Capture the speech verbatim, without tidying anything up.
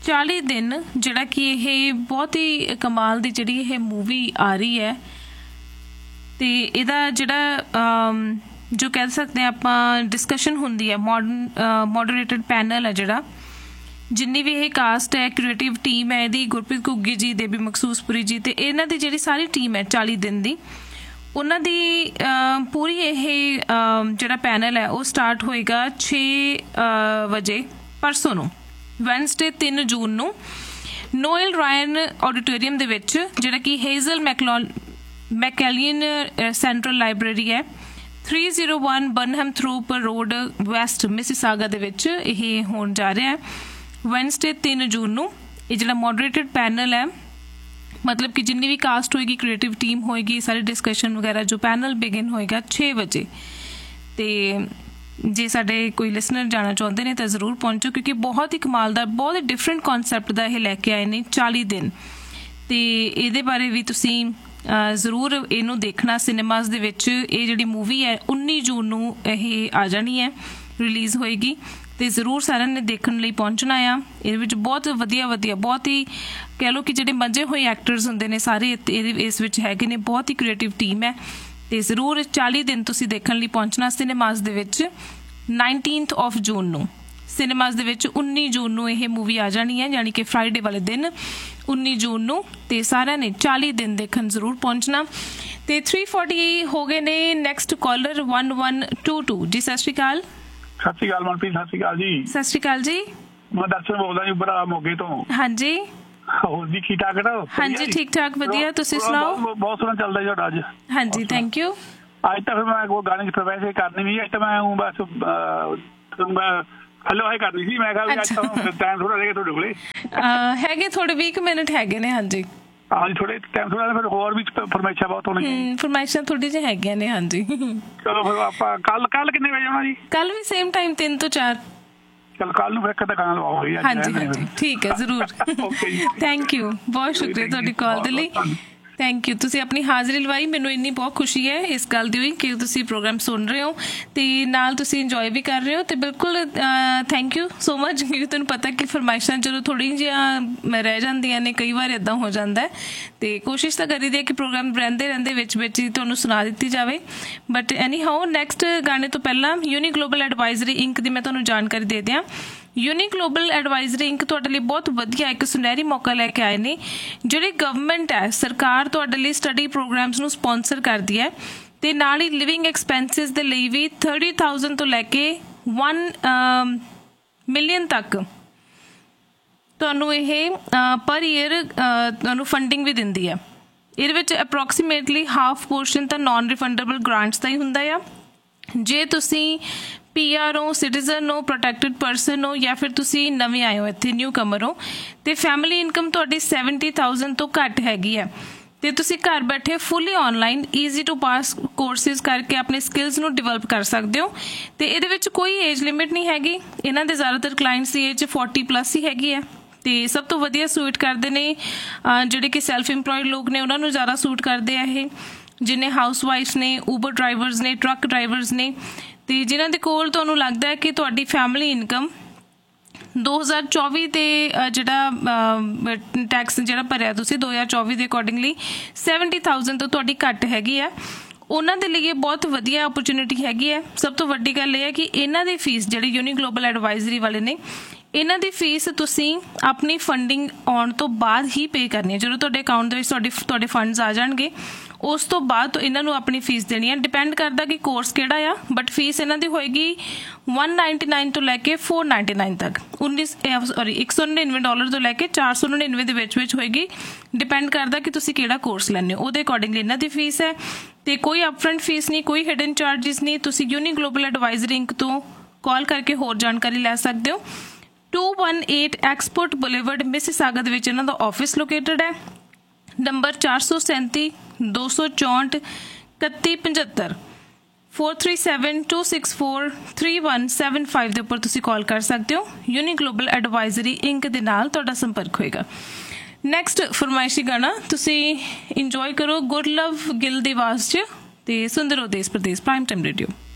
ਚਾਲੀ ਦਿਨ ਜਿਹੜਾ ਕਿ ਇਹ ਬਹੁਤ ਹੀ ਕਮਾਲ ਦੀ ਜਿਹੜੀ ਇਹ ਮੂਵੀ ਆ ਰਹੀ ਹੈ ਤੇ ਇਹਦਾ ਜਿਹੜਾ ਜੋ ਕਹਿ ਸਕਦੇ ਹਾਂ ਆਪਾਂ ਡਿਸਕਸ਼ਨ ਹੁੰਦੀ ਹੈ ਮੋਡਰਨ ਮੋਡਰੇਟਡ ਪੈਨਲ ਹੈ ਜਿਹੜਾ ਜਿੰਨੀ ਵੀ ਇਹ ਕਾਸਟ ਹੈ ਕ੍ਰੀਏਟਿਵ ਟੀਮ ਹੈ ਇਹਦੀ ਗੁਰਪ੍ਰੀਤ ਘੁੱਗੀ ਜੀ ਦੇਬੀ ਮਖਸੂਸਪੁਰੀ ਜੀ ਤੇ ਇਹਨਾਂ ਦੀ ਜਿਹੜੀ ਸਾਰੀ ਟੀਮ ਹੈ ਚਾਲੀ ਦਿਨ ਦੀ ਉਹਨਾਂ ਦੀ ਪੂਰੀ ਇਹ ਜਿਹੜਾ ਪੈਨਲ ਹੈ ਉਹ ਸਟਾਰਟ ਹੋਏਗਾ ਛੇ ਵਜੇ ਪਰਸੋਂ ਨੂੰ ਵੈਨਸਡੇ ਤਿੰਨ ਜੂਨ ਨੂੰ ਨੋਇਲ ਰਾਇਨ ਆਡੀਟੋਰੀਅਮ ਦੇ ਵਿੱਚ ਜਿਹੜਾ ਕਿ ਹੇਜ਼ਲ ਮੈਕਲੋ ਮੈਕੈਲੀਅਨ ਸੈਂਟਰਲ ਲਾਇਬ੍ਰੇਰੀ ਹੈ three zero one ਬਨਹਮ ਥਰੂਪ road West Mississauga ਦੇ ਵਿੱਚ ਇਹ ਹੋਣ ਜਾ ਰਿਹਾ ਹੈ ਵੈਨਸਡੇ ਤਿੰਨ ਜੂਨ ਨੂੰ। ਇਹ ਜਿਹੜਾ ਮੋਡਰੇਟਡ ਪੈਨਲ ਹੈ ਮਤਲਬ ਕਿ ਜਿੰਨੀ ਵੀ ਕਾਸਟ ਹੋਏਗੀ ਕ੍ਰੀਏਟਿਵ ਟੀਮ ਹੋਏਗੀ ਸਾਰੀ ਡਿਸਕਸ਼ਨ ਵਗੈਰਾ ਜੋ ਪੈਨਲ ਬਿਗਿਨ ਹੋਏਗਾ ਛੇ ਵਜੇ ਤੇ ਜੇ ਸਾਡੇ ਕੋਈ ਲਿਸਨਰ ਜਾਣਾ ਚਾਹੁੰਦੇ ਨੇ ਤਾਂ ਜ਼ਰੂਰ ਪਹੁੰਚੋ ਕਿਉਂਕਿ ਬਹੁਤ ਹੀ ਕਮਾਲ ਦਾ ਬਹੁਤ ਹੀ ਡਿਫਰੈਂਟ ਕਨਸੈਪਟ ਦਾ ਇਹ ਲੈ ਕੇ ਆਏ ਨੇ ਚਾਲੀ ਦਿਨ ਤੇ ਇਹਦੇ ਬਾਰੇ ਵੀ ਤੁਸੀਂ ਜ਼ਰੂਰ ਇਹਨੂੰ ਦੇਖਣਾ ਸਿਨੇਮਾਸ ਦੇ ਵਿੱਚ। ਇਹ ਜਿਹੜੀ ਮੂਵੀ ਹੈ ਉੱਨੀ ਜੂਨ ਨੂੰ ਇਹ ਆ ਜਾਣੀ ਹੈ ਰਿਲੀਜ਼ ਹੋਏਗੀ ਤੇ ਜ਼ਰੂਰ ਸਾਰਿਆਂ ਨੇ ਦੇਖਣ ਲਈ ਪਹੁੰਚਣਾ ਆ। ਇਹਦੇ ਵਿੱਚ ਬਹੁਤ ਵਧੀਆ ਵਧੀਆ ਬਹੁਤ ਹੀ ਕਹਿ ਲਓ ਕਿ ਜਿਹੜੇ ਮੰਜੇ ਹੋਏ ਐਕਟਰਸ ਹੁੰਦੇ ਨੇ ਸਾਰੇ ਇਹਦੇ ਇਸ ਵਿੱਚ ਹੈਗੇ ਨੇ ਬਹੁਤ ਹੀ ਕ੍ਰੀਏਟਿਵ ਟੀਮ ਹੈ ਤੇ ਜ਼ਰੂਰ ਚਾਲੀ ਦਿਨ ਤੁਸੀਂ ਦੇਖਣ ਲਈ ਪਹੁੰਚਣਾ ਸਿਨੇਮਾਸ ਦੇ ਵਿੱਚ ਨਾਈਨਟੀਨਥ ਆਫ ਜੂਨ ਨੂੰ ਸਿਨੇਮਾਸ ਦੇ ਵਿੱਚ ਉੱਨੀ ਜੂਨ ਨੂੰ ਇਹ ਮੂਵੀ ਆ ਜਾਣੀ ਹੈ ਯਾਨੀ ਕਿ ਫਰਾਈਡੇ ਵਾਲੇ ਦਿਨ ਉੱਨੀ ਜੂਨ ਨੂੰ ਤੇ ਸਾਰਿਆਂ ਨੇ ਚਾਲੀ ਦਿਨ ਦੇਖਣ ਜ਼ਰੂਰ ਪਹੁੰਚਣਾ। ਤੇ ਥ੍ਰੀ ਫੋਰਟੀ ਹੋ ਗਏ ਨੇ next collar one one two to ਜੀ ਸਤਿ ਸ਼੍ਰੀ ਅਕਾਲ। ਸਤਿ ਸ਼੍ਰੀ ਅਕਾਲ ਮਨਪ੍ਰੀਤ ਸਤਿ ਸ਼੍ਰੀ ਅਕਾਲ ਜੀ। ਸਤਿ ਸ਼੍ਰੀ ਅਕਾਲ ਜੀ ਮੈਂ ਦਰਸ਼ਨ ਬੋਲਦਾ ਜੀ ਬਰਾ ਮੋਗੇ ਤੋਂ। ਹਾਂਜੀ ਹੋਰ ਜੀ ਠੀਕ ਠਾਕ ਹੋ? ਹਾਂਜੀ ਠੀਕ ਠਾਕ ਵਧੀਆ ਤੁਸੀਂ ਸੁਣਾਓ? ਬਹੁਤ ਸੋਹਣਾ ਚੱਲਦਾ ਜੀ ਤੁਹਾਡਾ ਅੱਜ। ਹਾਂਜੀ ਥੈਂਕ ਯੂ। ਅੱਜ ਤਾਂ ਫਿਰ ਮੈਂ ਕੋਈ ਗਾਣੇ ਦੀ ਫਰਮਾਇਸ਼ ਕਰਨੀ ਨਹੀਂ ਅੱਜ ਤਾਂ ਮੈਂ ਬਸ ਹੈਲੋ ਹਾਈ ਕਰਨੀ ਸੀ ਮੈਂ ਕਿਹਾ ਅੱਜ ਤਾਂ ਟਾਈਮ ਥੋੜਾ ਰਹਿ ਗਿਆ ਤੁਹਾਡੇ ਕੋਲੇ ਹੈਗੇ ਥੋੜੇ ਵੀਹ ਮਿੰਟ ਹੈਗੇ ਨੇ। ਹਾਂਜੀ ਹਾਂਜੀ ਥੋੜੇ ਟਾਈਮ ਥੋੜਾ ਫਿਰ ਹੋਰ ਵੀ ਫਰਮਾਇਸ਼ਾਂ ਬਹੁਤ ਹੋਣਗੀਆਂ। ਫਰਮਾਇਸ਼ਾਂ ਥੋੜੀ ਜਿਹੀ ਹੈਗੀਆਂ ਨੇ। ਹਾਂਜੀ ਚਲੋ ਫਿਰ ਆਪਾਂ ਕੱਲ ਕੱਲ ਕਿੰਨੇ ਵਜੇ ਆਉਣਾ ਜੀ? ਕੱਲ ਵੀ ਸੇਮ ਟਾਈਮ ਤਿੰਨ ਤੋਂ ਚਾਰ। ਚਲ ਕੱਲ ਨੂੰ ਫਿਰ ਕਦੇ ਗਾਣਾ ਲਵਾਓ। ਹਾਂਜੀ ਹਾਂਜੀ ਠੀਕ ਹੈ ਜ਼ਰੂਰ। ਥੈਂਕ ਯੂ ਬਹੁਤ ਸ਼ੁਕਰੀਆ ਤੁਹਾਡੀ ਕਾਲ ਦੇ ਲਈ। ਥੈਂਕ ਯੂ ਤੁਸੀਂ ਆਪਣੀ ਹਾਜ਼ਰੀ ਲਵਾਈ ਮੈਨੂੰ ਇੰਨੀ ਬਹੁਤ ਖੁਸ਼ੀ ਹੈ ਇਸ ਗੱਲ ਦੀ ਹੋਈ ਕਿ ਤੁਸੀਂ ਪ੍ਰੋਗਰਾਮ ਸੁਣ ਰਹੇ ਹੋ ਤੇ ਨਾਲ ਤੁਸੀਂ ਇੰਜੋਏ ਵੀ ਕਰ ਰਹੇ ਹੋ ਤੇ ਬਿਲਕੁਲ ਥੈਂਕ ਯੂ ਸੋ ਮਚ ਕਿਉਂਕਿ ਤੁਹਾਨੂੰ ਪਤਾ ਕਿ ਫਰਮਾਇਸ਼ਾਂ ਜਦੋਂ ਥੋੜ੍ਹੀ ਜਿਹੀਆਂ ਰਹਿ ਜਾਂਦੀਆਂ ਨੇ ਕਈ ਵਾਰ ਇੱਦਾਂ ਹੋ ਜਾਂਦਾ ਹੈ ਤੇ ਕੋਸ਼ਿਸ਼ ਤਾਂ ਕਰੀ ਦੀ ਹੈ ਕਿ ਪ੍ਰੋਗਰਾਮ ਰਹਿੰਦੇ ਰਹਿੰਦੇ ਵਿੱਚ ਵਿੱਚ ਹੀ ਤੁਹਾਨੂੰ ਸੁਣਾ ਦਿੱਤੀ ਜਾਵੇ ਬਟ ਐਨੀ ਹਾਓ ਨੈਕਸਟ ਗਾਣੇ ਤੋਂ ਪਹਿਲਾਂ ਯੂਨੀ ਗਲੋਬਲ ਐਡਵਾਈਜ਼ਰੀ ਇੰਕ ਦੀ ਮੈਂ ਤੁਹਾਨੂੰ ਜਾਣਕਾਰੀ ਦੇ ਦਿਆਂ। ਯੂਨੀ ਗਲੋਬਲ ਐਡਵਾਈਜ਼ਰੀ ਇੰਕ ਤੁਹਾਡੇ ਲਈ ਬਹੁਤ ਵਧੀਆ ਇੱਕ ਸੁਨਹਿਰੀ ਮੌਕਾ ਲੈ ਕੇ ਆਏ ਨੇ। ਜਿਹੜੀ ਗਵਰਨਮੈਂਟ ਹੈ ਸਰਕਾਰ ਤੁਹਾਡੇ ਲਈ ਸਟੱਡੀ ਪ੍ਰੋਗਰਾਮਸ ਨੂੰ ਸਪੋਂਸਰ ਕਰਦੀ ਹੈ ਤੇ ਨਾਲ ਹੀ ਲਿਵਿੰਗ ਐਕਸਪੈਂਸਿਸ ਦੇ ਲਈ ਵੀ ਥਰਟੀ ਥਾਊਜ਼ੈਂਡ ਤੋਂ ਲੈ ਕੇ ਵਨ ਮਿਲੀਅਨ ਤੱਕ ਤੁਹਾਨੂੰ ਇਹ ਪਰ ਈਅਰ ਤੁਹਾਨੂੰ ਫੰਡਿੰਗ ਵੀ ਦਿੰਦੀ ਹੈ। ਇਹਦੇ ਵਿੱਚ ਅਪਰੋਕਸੀਮੇਟਲੀ ਹਾਫ ਪੋਰਸ਼ਨ ਤਾਂ ਨਾਨ ਰਿਫੰਡੇਬਲ ਗ੍ਰਾਂਟਸ ਦਾ ਹੀ ਹੁੰਦਾ ਆ। ਜੇ ਤੁਸੀਂ ਪੀ ਆਰ ਹੋ ਸਿਟੀਜ਼ਨ ਹੋ ਪ੍ਰੋਟੈਕਟਡ ਪਰਸਨ ਹੋ ਜਾਂ ਫਿਰ ਤੁਸੀਂ ਨਵੇਂ ਆਏ ਹੋ ਇੱਥੇ ਨਿਊ ਕਮਰ ਹੋ ਤੇ ਫੈਮਿਲੀ ਇਨਕਮ ਤੁਹਾਡੀ ਸੈਵਨਟੀ ਥਾਊਜ਼ੈਂਡ ਤੋਂ ਘੱਟ ਹੈਗੀ ਹੈ ਤੇ ਤੁਸੀਂ ਘਰ ਬੈਠੇ ਫੁੱਲੀ online easy two pass courses ਕਰਕੇ ਆਪਣੇ ਸਕਿੱਲਸ ਨੂੰ ਡਿਵੈਲਪ ਕਰ ਸਕਦੇ ਹੋ ਤੇ ਇਹਦੇ ਵਿੱਚ ਕੋਈ ਏਜ ਲਿਮਿਟ ਨਹੀਂ ਹੈਗੀ। ਇਹਨਾਂ ਦੇ ਜ਼ਿਆਦਾਤਰ ਕਲਾਇੰਟਸ ਦੀ ਏਜ ਫੋਰਟੀ ਪਲੱਸ ਹੀ ਹੈਗੀ ਹੈ ਤੇ ਸਭ ਤੋਂ ਵਧੀਆ ਸੂਟ ਕਰਦੇ ਨੇ ਜਿਹੜੇ ਕਿ ਸੈਲਫ ਇੰਪਲੋਇਡ ਲੋਕ ਨੇ ਉਹਨਾਂ ਨੂੰ ਜ਼ਿਆਦਾ ਸੂਟ ਕਰਦੇ ਆ ਇਹ ਜਿਹਨੇ ਹਾਊਸ ਵਾਈਫਸ ਨੇ ਊਬਰ ਡਰਾਈਵਰਸ ਨੇ ਟਰੱਕ ਡਰਾਈਵਰਸ ਨੇ ਤੇ ਜਿਨ੍ਹਾਂ ਦੇ ਕੋਲ ਤੁਹਾਨੂੰ ਲੱਗਦਾ ਹੈ ਕਿ ਤੁਹਾਡੀ ਫੈਮਿਲੀ ਇਨਕਮ ਦੋ ਹਜ਼ਾਰ ਚੌਵੀ ਦੇ ਜਿਹੜਾ ਟੈਕਸ ਜਿਹੜਾ ਭਰਿਆ ਤੁਸੀਂ ਦੋ ਹਜ਼ਾਰ ਚੌਵੀ ਦੇ ਅਕੋਰਡਿੰਗਲੀ ਸੈਵਨਟੀ ਥਾਊਜ਼ੈਂਡ ਤੋਂ ਤੁਹਾਡੀ ਘੱਟ ਹੈਗੀ ਆ ਉਹਨਾਂ ਦੇ ਲਈ ਇਹ ਬਹੁਤ ਵਧੀਆ ਓਪਰਚੁਨਿਟੀ ਹੈਗੀ ਹੈ। ਸਭ ਤੋਂ ਵੱਡੀ ਗੱਲ ਇਹ ਹੈ ਕਿ ਇਹਨਾਂ ਦੀ ਫੀਸ ਜਿਹੜੀ ਯੂਨੀ ਗਲੋਬਲ ਐਡਵਾਈਜ਼ਰੀ ਵਾਲੇ ਨੇ ਇਹਨਾਂ ਦੀ ਫੀਸ ਤੁਸੀਂ ਆਪਣੀ ਫੰਡਿੰਗ ਆਉਣ ਤੋਂ ਬਾਅਦ ਹੀ ਪੇ ਕਰਨੀ ਹੈ। ਜਦੋਂ ਤੁਹਾਡੇ ਅਕਾਊਂਟ ਦੇ ਵਿੱਚ ਤੁਹਾਡੇ ਤੁਹਾਡੇ ਫੰਡਸ ਆ ਜਾਣਗੇ ਉਸ ਤੋਂ ਬਾਅਦ ਇਹਨਾਂ ਨੂੰ ਆਪਣੀ ਫੀਸ ਦੇਣੀ ਹੈ। ਡਿਪੈਂਡ ਕਰਦਾ ਕਿ ਕੋਰਸ ਕਿਹੜਾ ਆ ਬਟ ਫੀਸ ਇਹਨਾਂ ਦੀ ਹੋਏਗੀ ਵਨ ਨਾਈਨਟੀ ਨਾਈਨ ਤੋਂ ਲੈ ਕੇ ਫੋਰ ਨਾਈਨਟੀ ਨਾਈਨ ਤੱਕ ਉੱਨੀ ਸੌਰੀ ਇੱਕ ਸੌ ਨੜਿਨਵੇਂ ਡਾਲਰ ਤੋਂ ਲੈ ਕੇ ਚਾਰ ਸੌ ਨੜਿਨਵੇਂ ਦੇ ਵਿੱਚ ਵਿੱਚ ਹੋਏਗੀ। ਡਿਪੈਂਡ ਕਰਦਾ ਕਿ ਤੁਸੀਂ ਕਿਹੜਾ ਕੋਰਸ ਲੈਂਦੇ ਹੋ ਉਹਦੇ ਅਕੋਰਡਿੰਗਲੀ ਇਹਨਾਂ ਦੀ ਫੀਸ ਹੈ ਤੇ ਕੋਈ ਅਪਫਰੰਟ ਫੀਸ ਨਹੀਂ ਕੋਈ ਹਿਡਨ ਚਾਰਜਿਸ ਨਹੀਂ। ਤੁਸੀਂ ਯੂਨੀ ਗਲੋਬਲ ਐਡਵਾਈਜ਼ਰੀ ਇੰਕ ਤੋਂ ਕਾਲ ਕਰਕੇ ਹੋਰ ਜਾਣਕਾਰੀ ਲੈ ਸਕਦੇ ਹੋ। To one eight export boulevard Mississauga ਦੇ ਵਿੱਚ ਇਹਨਾਂ ਦਾ ਆਫਿਸ ਲੋਕੇਟਡ ਹੈ। ਨੰਬਰ ਚਾਰ ਸੌ ਸੈਂਤੀ ਦੋ ਸੌ ਚੌਂਹਠ ਇਕੱਤੀ ਪਝੱਤਰ four three seven two six four three one seven five ਦੇ ਉੱਪਰ ਤੁਸੀਂ ਕਾਲ ਕਰ ਸਕਦੇ ਹੋ। ਯੂਨੀ ਗਲੋਬਲ ਐਡਵਾਈਜ਼ਰੀ ਇੰਕ ਦੇ ਨਾਲ ਤੁਹਾਡਾ ਸੰਪਰਕ ਹੋਏਗਾ। ਨੈਕਸਟ ਫਰਮਾਇਸ਼ੀ ਗਾਣਾ ਤੁਸੀਂ ਇੰਜੋਏ ਕਰੋ ਗੁਰਲਵ ਗਿੱਲ ਦੀ ਆਵਾਜ਼ 'ਚ ਤੇ ਸੁਣਦੇ ਰਹੋ ਦੇਸ਼ ਪ੍ਰਦੇਸ਼ ਪ੍ਰਾਈਮ ਟਾਈਮ ਰੇਡੀਓ।